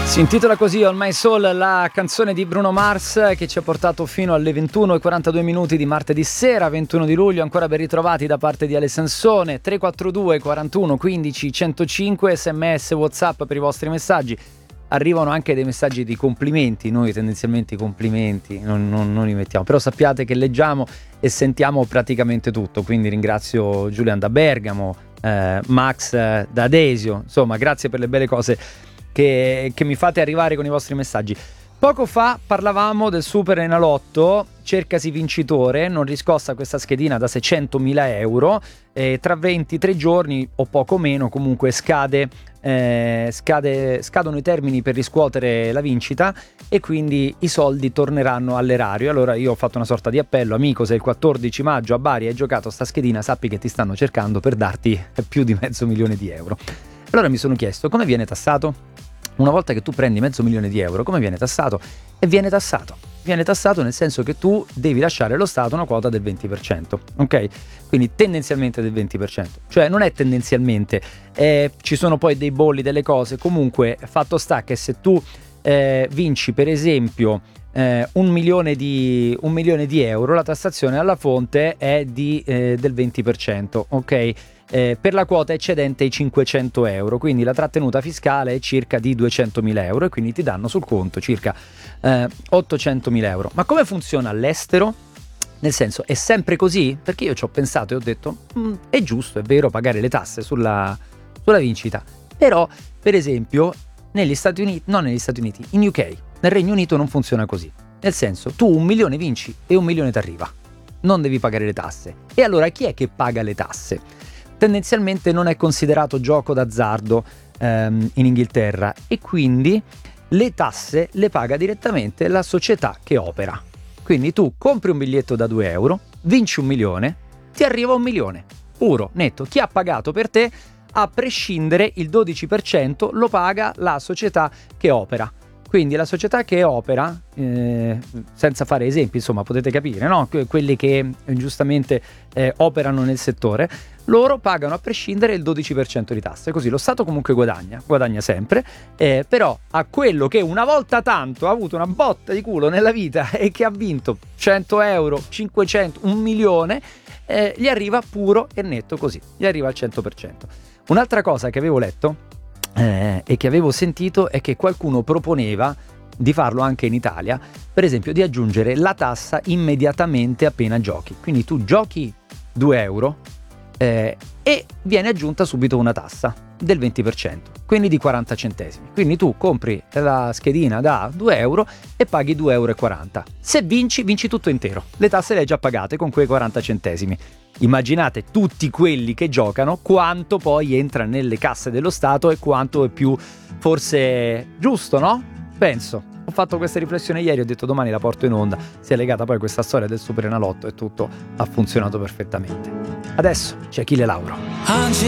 Si intitola così All My Soul, la canzone di Bruno Mars che ci ha portato fino alle 21:42 di martedì sera, 21 di luglio. Ancora ben ritrovati da parte di Ale Sansone. 342 41 15 105, sms, whatsapp per i vostri messaggi. Arrivano anche dei messaggi di complimenti, noi tendenzialmente i complimenti non li mettiamo, però sappiate che leggiamo e sentiamo praticamente tutto, quindi ringrazio Giulian da Bergamo, Max da Desio, insomma grazie per le belle cose che mi fate arrivare con i vostri messaggi. Poco fa parlavamo del Super Enalotto, cercasi vincitore, non riscossa questa schedina da 600.000 euro, tra 23 giorni o poco meno comunque scadono i termini per riscuotere la vincita e quindi i soldi torneranno all'erario. Allora io ho fatto una sorta di appello: amico, se il 14 maggio a Bari hai giocato sta schedina, sappi che ti stanno cercando per darti più di €500.000. Allora mi sono chiesto come viene tassato? Una volta che tu prendi €500.000, come viene tassato? E viene tassato nel senso che tu devi lasciare allo Stato una quota del 20%, ok? Quindi tendenzialmente del 20%, cioè non è tendenzialmente, ci sono poi dei bolli, delle cose, comunque fatto sta che se tu vinci per esempio un milione di euro, la tassazione alla fonte è del 20%, ok? Per la quota eccedente i €500, quindi la trattenuta fiscale è circa di €200.000 e quindi ti danno sul conto circa €800.000. Ma come funziona all'estero? Nel senso, è sempre così? Perché io ci ho pensato e ho detto è giusto, è vero, pagare le tasse sulla vincita, però per esempio in UK, nel Regno Unito non funziona così, nel senso tu 1 milione vinci e 1 milione ti arriva, non devi pagare le tasse. E allora chi è che paga le tasse? Tendenzialmente non è considerato gioco d'azzardo in Inghilterra e quindi le tasse le paga direttamente la società che opera. Quindi tu compri un biglietto da €2, vinci 1 milione, ti arriva 1 milione, puro, netto. Chi ha pagato per te, a prescindere, il 12% lo paga la società che opera. Quindi la società che opera, senza fare esempi, insomma potete capire, no? Quelli che giustamente operano nel settore, loro pagano a prescindere il 12% di tasse, così lo Stato comunque guadagna sempre, però a quello che una volta tanto ha avuto una botta di culo nella vita e che ha vinto €100, 500, 1 milione, gli arriva puro e netto così, gli arriva al 100%. Un'altra cosa che avevo letto e che avevo sentito è che qualcuno proponeva di farlo anche in Italia, per esempio di aggiungere la tassa immediatamente appena giochi. Quindi tu giochi €2 e viene aggiunta subito una tassa del 20%, quindi di 40 centesimi. Quindi tu compri la schedina da €2 e paghi €2,40. Se vinci tutto intero, le tasse le hai già pagate con quei 40 centesimi. Immaginate tutti quelli che giocano quanto poi entra nelle casse dello Stato e quanto è più forse giusto, no? Penso. Ho fatto questa riflessione ieri, ho detto domani la porto in onda, si è legata poi a questa storia del Super Enalotto e tutto ha funzionato perfettamente. Adesso c'è Achille Lauro. Oggi